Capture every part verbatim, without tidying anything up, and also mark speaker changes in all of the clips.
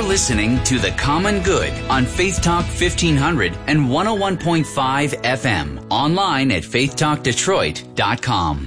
Speaker 1: You're listening to The Common Good on Faith Talk fifteen hundred and one oh one point five F M. Online at faith talk detroit dot com.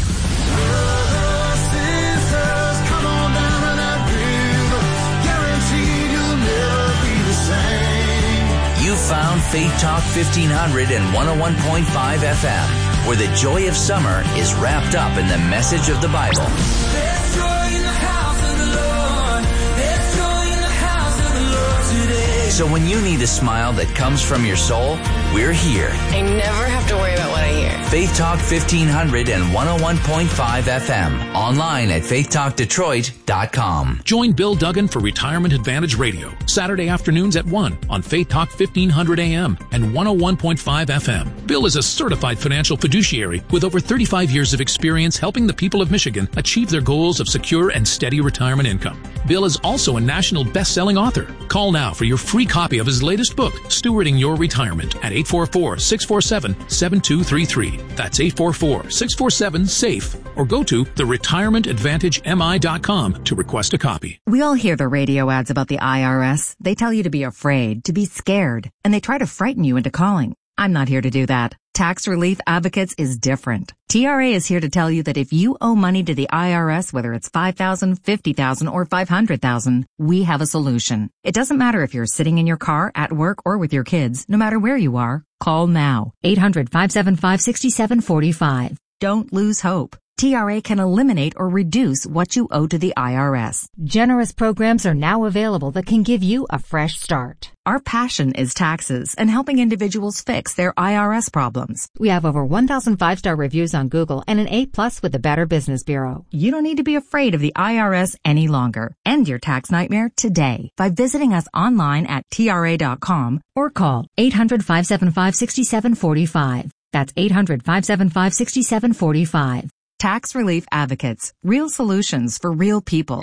Speaker 1: You found Faith Talk fifteen hundred and one oh one point five F M, where the joy of summer is wrapped up in the message of the Bible. There's joy in the house of the Lord. There's joy in the house of the Lord today. So when you need a smile that comes from your soul, we're here.
Speaker 2: I never have to worry about what I hear.
Speaker 1: Faith Talk fifteen hundred and one oh one point five F M. Online at faith talk detroit dot com.
Speaker 3: Join Bill Duggan for Retirement Advantage Radio, Saturday afternoons at one on Faith Talk fifteen hundred A M and one oh one point five F M. Bill is a certified financial fiduciary with over thirty-five years of experience helping the people of Michigan achieve their goals of secure and steady retirement income. Bill is also a national best-selling author. Call now for your free copy of his latest book, Stewarding Your Retirement, at eight four four, six four seven, seven two three three. That's eight four four, six four seven, SAFE. Or go to the retirement advantage m i dot com to request a copy.
Speaker 4: We all hear the radio ads about the I R S. They tell you to be afraid, to be scared, and they try to frighten you into calling. I'm not here to do that. Tax Relief Advocates is different. T R A is here to tell you that if you owe money to the I R S, whether it's five thousand dollars, fifty thousand dollars, or five hundred thousand dollars, we have a solution. It doesn't matter if you're sitting in your car, at work, or with your kids. No matter where you are, call now. eight hundred, five seven five, six seven four five. Don't lose hope. T R A can eliminate or reduce what you owe to the I R S.
Speaker 5: Generous programs are now available that can give you a fresh start.
Speaker 4: Our passion is taxes and helping individuals fix their I R S problems.
Speaker 5: We have over one thousand five-star reviews on Google and an A plus with the Better Business Bureau.
Speaker 4: You don't need to be afraid of the I R S any longer. End your tax nightmare today by visiting us online at T R A dot com or call eight hundred, five seven five, six seven four five. That's eight hundred, five seven five, six seven four five. Tax Relief Advocates. Real solutions for real people.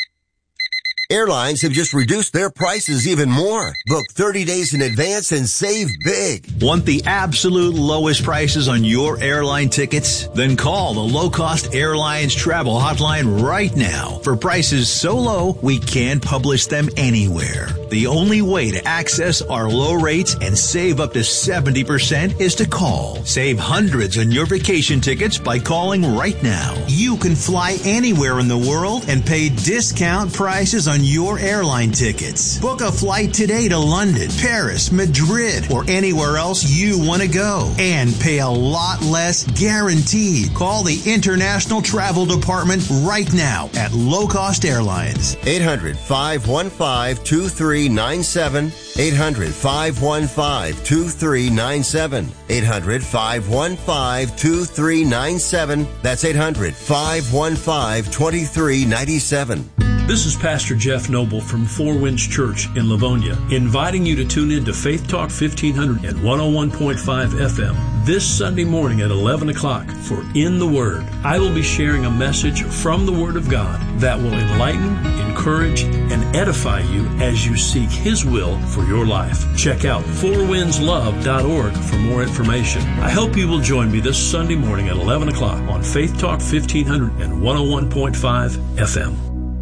Speaker 6: Airlines have just reduced their prices even more. Book thirty days in advance and save big.
Speaker 7: Want the absolute lowest prices on your airline tickets? Then call the Low Cost Airlines Travel Hotline right now for prices so low we can't publish them anywhere. The only way to access our low rates and save up to seventy percent is to call. Save hundreds on your vacation tickets by calling right now. You can fly anywhere in the world and pay discount prices on your airline tickets. Book a flight today to London, Paris, Madrid, or anywhere else you want to go and pay a lot less guaranteed. Call the International Travel Department right now at Low Cost Airlines.
Speaker 6: eight hundred, five one five, two three nine seven. eight hundred, five one five, two three nine seven. eight hundred, five one five, two three nine seven. That's eight hundred, five one five, two three nine seven.
Speaker 8: This is Pastor Jeff Noble from Four Winds Church in Livonia, inviting you to tune in to Faith Talk fifteen hundred and one oh one point five F M this Sunday morning at eleven o'clock for In the Word. I will be sharing a message from the Word of God that will enlighten, encourage, and edify you as you seek His will for your life. Check out four winds love dot org for more information. I hope you will join me this Sunday morning at eleven o'clock on Faith Talk fifteen hundred and one oh one point five F M.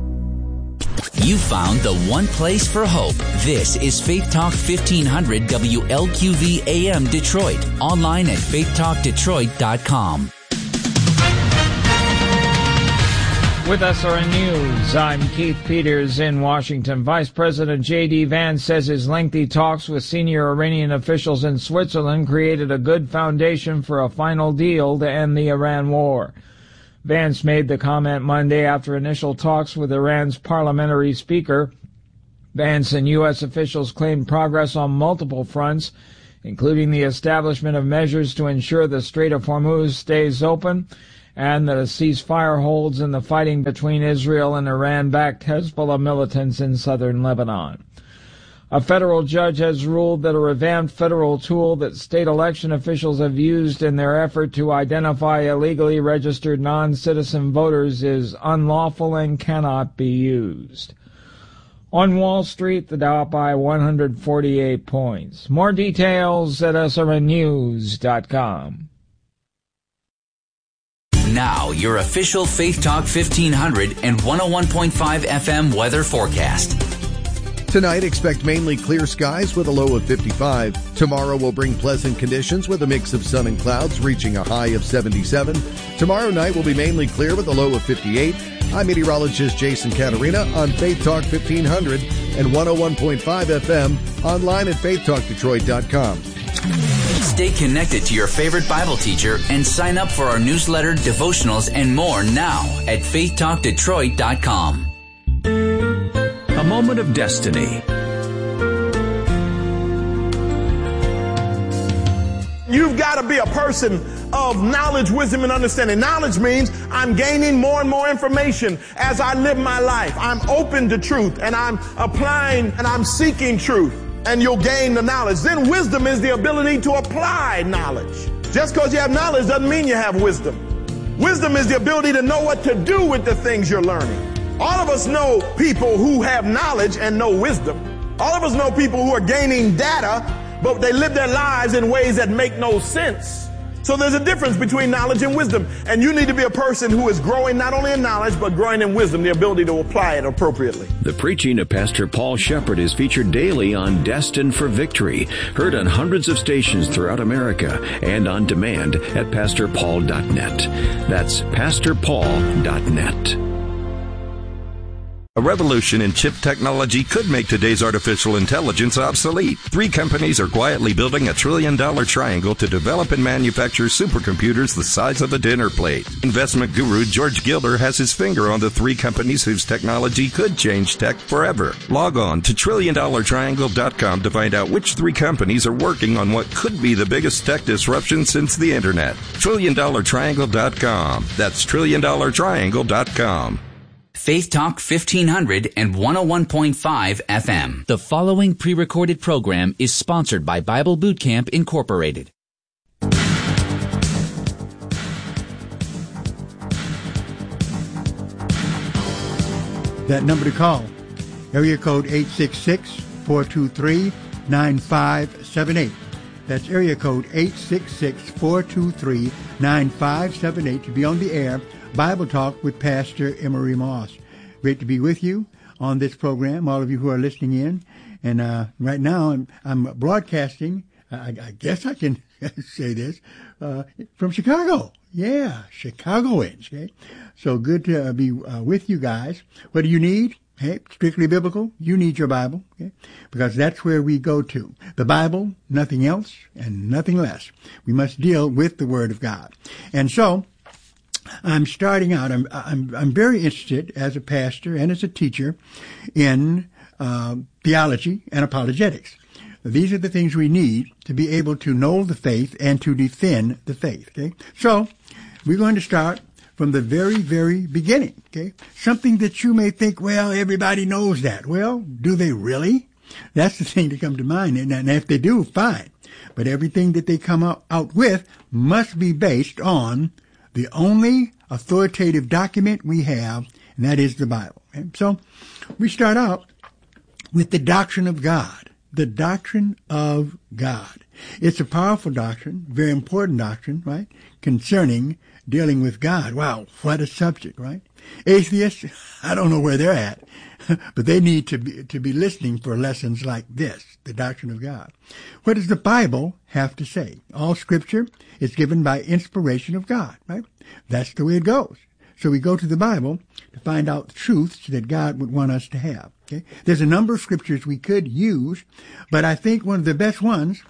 Speaker 1: You found the one place for hope. This is Faith Talk fifteen hundred W L Q V A M Detroit. Online at faith talk detroit dot com.
Speaker 9: With S R N News, I'm Keith Peters in Washington. Vice President J D. Vance says his lengthy talks with senior Iranian officials in Switzerland created a good foundation for a final deal to end the Iran war. Vance made the comment Monday after initial talks with Iran's parliamentary speaker. Vance and U S officials claimed progress on multiple fronts, including the establishment of measures to ensure the Strait of Hormuz stays open and that a ceasefire holds in the fighting between Israel and Iran-backed Hezbollah militants in southern Lebanon. A federal judge has ruled that a revamped federal tool that state election officials have used in their effort to identify illegally registered non-citizen voters is unlawful and cannot be used. On Wall Street, the Dow up by one hundred forty-eight points. More details at S R N news dot com.
Speaker 1: Now, your official Faith Talk fifteen hundred and one oh one point five F M weather forecast.
Speaker 10: Tonight, expect mainly clear skies with a low of fifty-five. Tomorrow will bring pleasant conditions with a mix of sun and clouds, reaching a high of seventy-seven. Tomorrow night will be mainly clear with a low of fifty-eight. I'm meteorologist Jason Caterina on Faith Talk fifteen hundred and one oh one point five F M, online at faith talk detroit dot com.
Speaker 1: Stay connected to your favorite Bible teacher and sign up for our newsletter, devotionals, and more now at faith talk detroit dot com.
Speaker 11: A moment of destiny.
Speaker 12: You've got to be a person of knowledge, wisdom, and understanding. Knowledge means I'm gaining more and more information as I live my life. I'm open to truth, and I'm applying, and I'm seeking truth, and you'll gain the knowledge. Then wisdom is the ability to apply knowledge. Just because you have knowledge doesn't mean you have wisdom. Wisdom is the ability to know what to do with the things you're learning. All of us know people who have knowledge and no wisdom. All of us know people who are gaining data, but they live their lives in ways that make no sense. So there's a difference between knowledge and wisdom. And you need to be a person who is growing not only in knowledge, but growing in wisdom, the ability to apply it appropriately.
Speaker 11: The preaching of Pastor Paul Shepherd is featured daily on Destined for Victory, heard on hundreds of stations throughout America and on demand at pastor paul dot net. That's pastor paul dot net.
Speaker 13: A revolution in chip technology could make today's artificial intelligence obsolete. Three companies are quietly building a trillion-dollar triangle to develop and manufacture supercomputers the size of a dinner plate. Investment guru George Gilder has his finger on the three companies whose technology could change tech forever. Log on to trillion dollar triangle dot com to find out which three companies are working on what could be the biggest tech disruption since the Internet. trillion dollar triangle dot com. That's trillion dollar triangle dot com.
Speaker 1: Faith Talk fifteen hundred and one oh one point five F M. The following pre-recorded program is sponsored by Bible Boot Camp Incorporated.
Speaker 14: That number to call, area code eight six six, four two three, nine five seven eight. That's area code eight six six, four two three, nine five seven eight to be on the air. Bible Talk with Pastor Emery Moss. Great to be with you on this program, all of you who are listening in. And uh, right now I'm, I'm broadcasting, I, I guess I can say this, uh, from Chicago. Yeah, Chicagoans. Okay? So good to uh, be uh, with you guys. What do you need? Hey, strictly biblical. You need your Bible, okay? Because that's where we go to. The Bible, nothing else and nothing less. We must deal with the Word of God. And so I'm starting out. I'm I'm I'm very interested as a pastor and as a teacher in uh, theology and apologetics. These are the things we need to be able to know the faith and to defend the faith. Okay, so we're going to start from the very, very beginning. Okay, something that you may think, well, everybody knows that. Well, do they really? That's the thing to come to mind. And, and if they do, fine. But everything that they come out, out with must be based on the only authoritative document we have, and that is the Bible. Okay? So we start out with the doctrine of God. The doctrine of God. It's a powerful doctrine, very important doctrine, right? Concerning dealing with God. Wow, what a subject, right? Atheists, I don't know where they're at, but they need to be, to be listening for lessons like this, the doctrine of God. What does the Bible have to say? All Scripture is given by inspiration of God, right? That's the way it goes. So we go to the Bible to find out the truths that God would want us to have. Okay? There's a number of scriptures we could use, but I think one of the best ones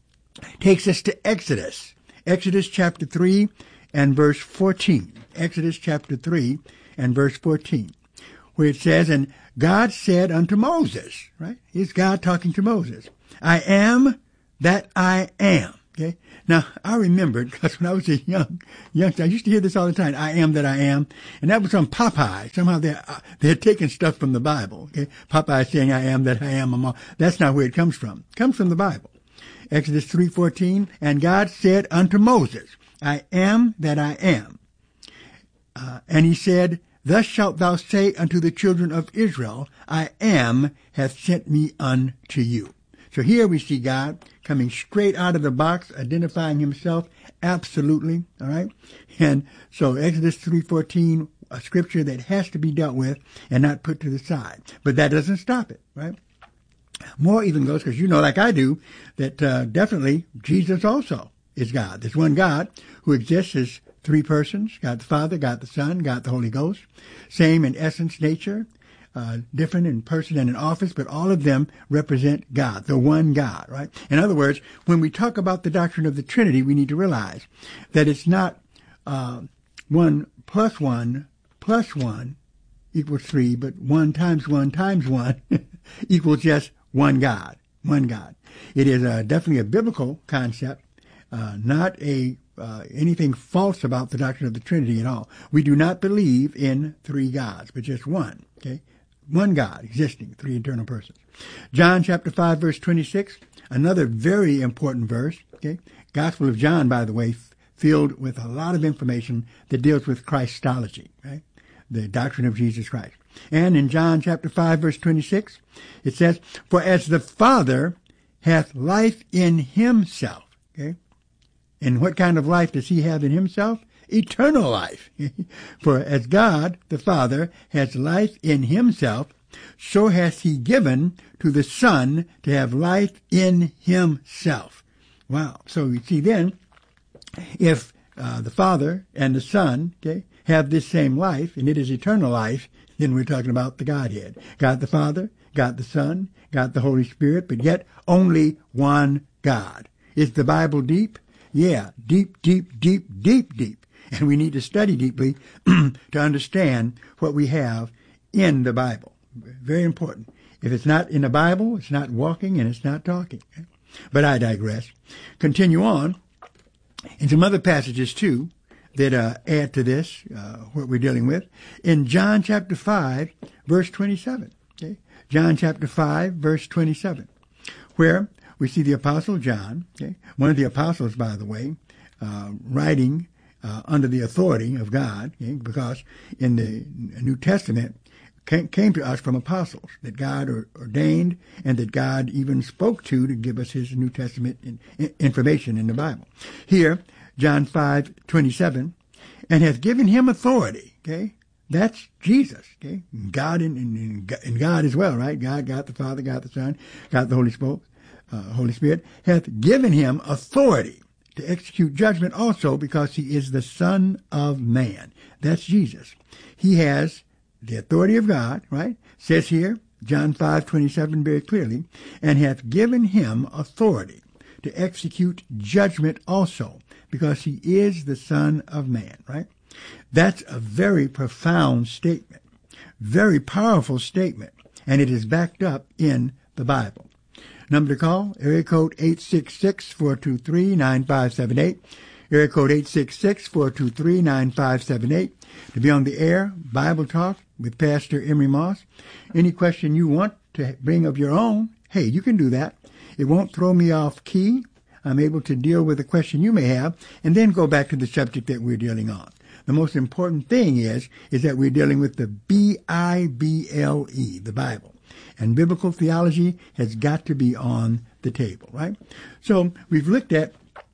Speaker 14: takes us to Exodus. Exodus chapter three and verse fourteen. Exodus chapter three and verse fourteen, where it says, and God said unto Moses, right? Here's God talking to Moses. I am that I am. Okay. Now, I remembered, because when I was a young youngster, I used to hear this all the time, I am that I am. And that was on Popeye. Somehow they, uh, they had taken stuff from the Bible. Okay. Popeye saying, I am that I am. I'm all. That's not where it comes from. It comes from the Bible. Exodus three fourteen, and God said unto Moses, I am that I am. Uh, and he said, thus shalt thou say unto the children of Israel, I am hath sent me unto you. So here we see God coming straight out of the box, identifying himself absolutely, all right? And so Exodus three fourteen, a scripture that has to be dealt with and not put to the side. But that doesn't stop it, right? More even goes, because you know, like I do, that uh, definitely Jesus also is God. There's one God who exists as three persons, God the Father, God the Son, God the Holy Ghost. Same in essence, nature, uh, different in person and in office, but all of them represent God, the one God, right? In other words, when we talk about the doctrine of the Trinity, we need to realize that it's not uh, one plus one plus one equals three, but one times one times one equals just one God, one God. It is uh, definitely a biblical concept, uh, not a uh, anything false about the doctrine of the Trinity at all. We do not believe in three gods, but just one, okay? One God existing, three eternal persons. John chapter five, verse twenty-six, another very important verse, okay? Gospel of John, by the way, f- filled with a lot of information that deals with Christology, right? The doctrine of Jesus Christ. And in John chapter five, verse twenty-six, it says, for as the Father hath life in himself, okay? And what kind of life does he have in himself? Eternal life. For as God, the Father, has life in himself, so hath he given to the Son to have life in himself. Wow. So you see then, if uh, the Father and the Son, okay, have this same life, and it is eternal life, then we're talking about the Godhead. God the Father, God the Son, God the Holy Spirit, but yet only one God. Is the Bible deep? Yeah, deep, deep, deep, deep, deep. And we need to study deeply to understand what we have in the Bible. Very important. If it's not in the Bible, it's not walking and it's not talking. But I digress. Continue on. And some other passages too that uh, add to this, uh, what we're dealing with. In John chapter five, verse twenty-seven. Okay? John chapter five, verse twenty-seven, where we see the Apostle John, okay? One of the apostles, by the way, uh, writing uh, under the authority of God, okay? Because in the New Testament came, came to us from apostles that God ordained and that God even spoke to to give us his New Testament in, in, information in the Bible. Here, John five twenty-seven, and hath given him authority, okay? That's Jesus, okay? God and, and, and God as well, right? God, God the Father, God the Son, God the Holy Spirit. Uh, Holy Spirit, hath given him authority to execute judgment also because he is the Son of Man. That's Jesus. He has the authority of God, right? Says here, John five twenty-seven very clearly, and hath given him authority to execute judgment also because he is the Son of Man, right? That's a very profound statement, very powerful statement, and it is backed up in the Bible. Number to call, area code eight six six, four two three, nine five seven eight. Area code eight six six, four two three, nine five seven eight. To be on the air, Bible Talk with Pastor Emery Moss. Any question you want to bring of your own, hey, you can do that. It won't throw me off key. I'm able to deal with a question you may have and then go back to the subject that we're dealing on. The most important thing is, is that we're dealing with the B I B L E, the Bible. And biblical theology has got to be on the table, right? So we've looked at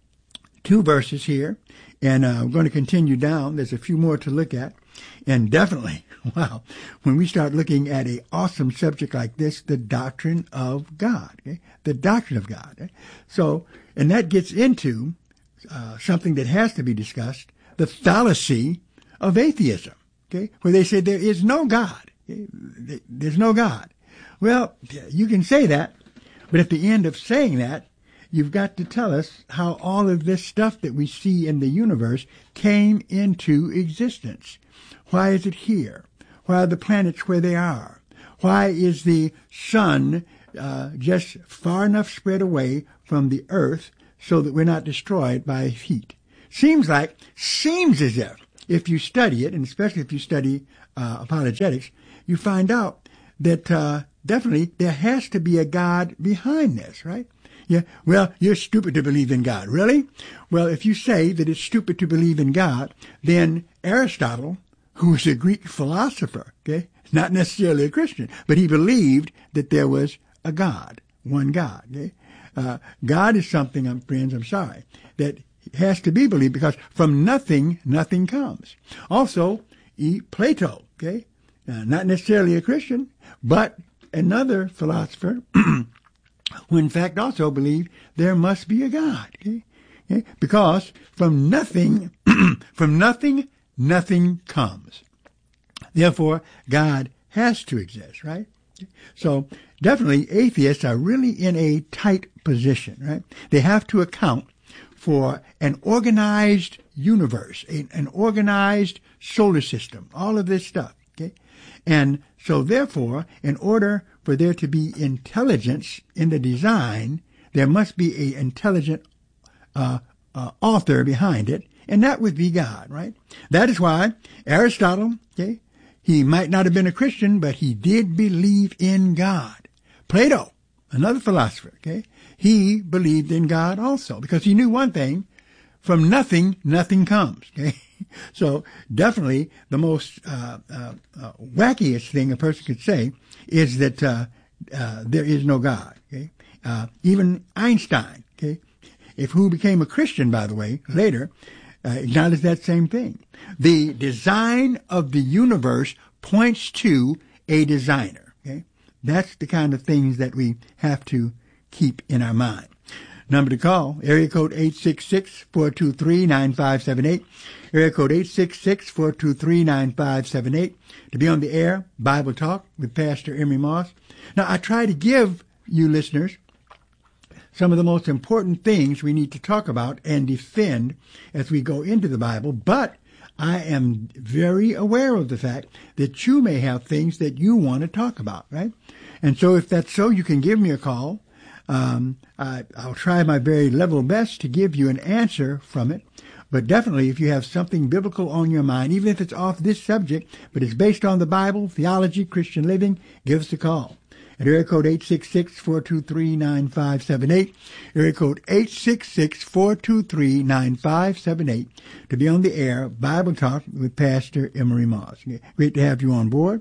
Speaker 14: two verses here, and uh, we're going to continue down. There's a few more to look at. And definitely, wow, when we start looking at an awesome subject like this, the doctrine of God, okay? The doctrine of God. Okay? So, and that gets into uh, something that has to be discussed, the fallacy of atheism, okay? Where they say there is no God. Okay? There's no God. Well, you can say that, but at the end of saying that, you've got to tell us how all of this stuff that we see in the universe came into existence. Why is it here? Why are the planets where they are? Why is the sun uh, just far enough spread away from the earth so that we're not destroyed by heat? Seems like, seems as if, if you study it, and especially if you study uh, apologetics, you find out that uh, definitely there has to be a God behind this, right? Yeah, well, you're stupid to believe in God. Really? Well, if you say that it's stupid to believe in God, then Aristotle, who was a Greek philosopher, okay, not necessarily a Christian, but he believed that there was a God, one God, okay? Uh, God is something, um, friends, I'm sorry, that has to be believed because from nothing, nothing comes. Also, e. Plato, okay, uh, not necessarily a Christian, but another philosopher who in fact also believe there must be a God. Okay? Okay? Because from nothing, from nothing, nothing comes. Therefore, God has to exist, right? So definitely atheists are really in a tight position, right? They have to account for an organized universe, a, an organized solar system, all of this stuff, okay? And so therefore, in order for there to be intelligence in the design, there must be an intelligent uh, uh, author behind it, and that would be God, right? That is why Aristotle, okay, he might not have been a Christian, but he did believe in God. Plato, another philosopher, okay, he believed in God also, because he knew one thing: from nothing, nothing comes. Okay, so definitely the most uh, uh, uh, wackiest thing a person could say is that uh, uh, there is no God. Okay, uh, even Einstein, okay, if who became a Christian, by the way, later, uh, acknowledged that same thing. The design of the universe points to a designer. Okay, that's the kind of things that we have to keep in our mind. Number to call, area code eight six six, four two three, nine five seven eight, area code eight six six, four two three, nine five seven eight, to be on the air, Bible Talk with Pastor Emery Moss. Now, I try to give you listeners some of the most important things we need to talk about and defend as we go into the Bible, but I am very aware of the fact that you may have things that you want to talk about, right? And so if that's so, you can give me a call. Um, I, I'll try my very level best to give you an answer from it. But definitely, if you have something biblical on your mind, even if it's off this subject, but it's based on the Bible, theology, Christian living, give us a call. At area code eight six six, four two three, nine five seven eight, area code eight six six, four two three, nine five seven eight, to be on the air, Bible Talk with Pastor Emery Moss. Great to have you on board.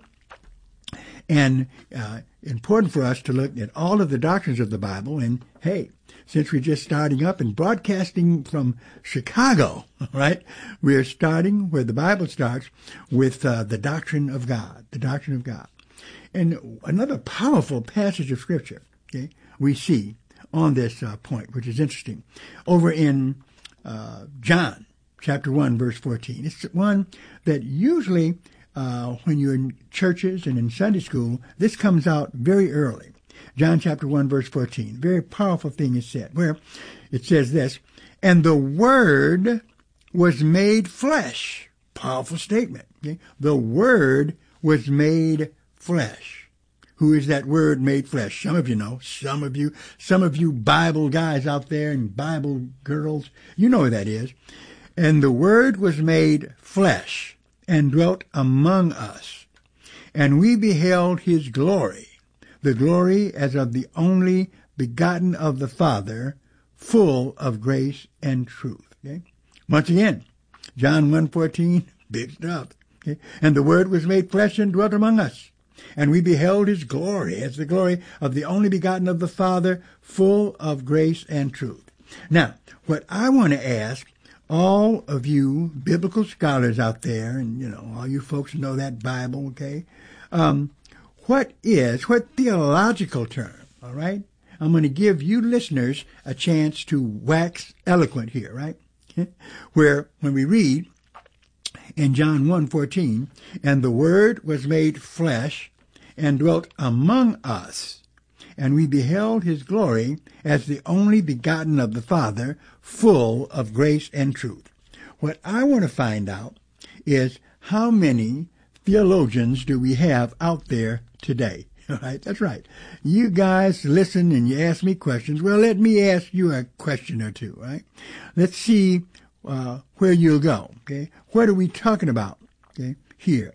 Speaker 14: And uh, important for us to look at all of the doctrines of the Bible. And, hey, since we're just starting up and broadcasting from Chicago, right, we're starting where the Bible starts with uh, the doctrine of God, the doctrine of God. And another powerful passage of Scripture, okay, we see on this uh, point, which is interesting, over in uh, John chapter one, verse fourteen. It's one that usually uh, when you're in churches and in Sunday school, this comes out very early. John chapter one, verse fourteen. Very powerful thing is said, where it says this: and the Word was made flesh. Powerful statement. Okay? The Word was made flesh. Who is that Word made flesh? Some of you know. Some of you, some of you Bible guys out there and Bible girls, you know who that is. And the Word was made flesh and dwelt among us. And we beheld his glory, the glory as of the only begotten of the Father, full of grace and truth. Okay? Once again, John one fourteen, big stuff. Okay? And the Word was made flesh and dwelt among us. And we beheld his glory as the glory of the only begotten of the Father, full of grace and truth. Now, what I want to ask all of you biblical scholars out there, and, you know, all you folks who know that Bible, okay, um, what is, what theological term, all right? I'm going to give you listeners a chance to wax eloquent here, right? Where, when we read in John one fourteen, and the Word was made flesh and dwelt among us, and we beheld his glory as the only begotten of the Father, full of grace and truth. What I want to find out is how many theologians do we have out there today? All right, that's right. You guys listen and you ask me questions. Well, let me ask you a question or two, right? Let's see uh, where you'll go, okay? What are we talking about, okay, here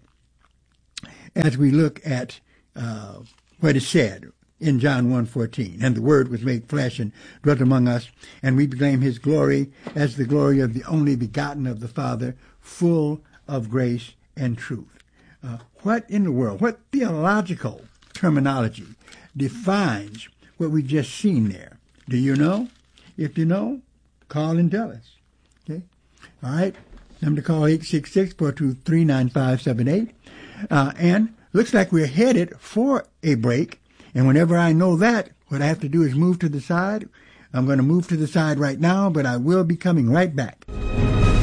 Speaker 14: as we look at uh, what is said in John one fourteen? And the Word was made flesh and dwelt among us, and we proclaim his glory as the glory of the only begotten of the Father, full of grace and truth. Uh, what in the world, what theological terminology defines what we've just seen there? Do you know? If you know, call and tell us. Okay? All right. Number to call eight six six, four two three, nine five seven eight. Uh, and looks like we're headed for a break. And whenever I know that, What I have to do is move to the side. I'm going to move to the side right now, but I will be coming right back.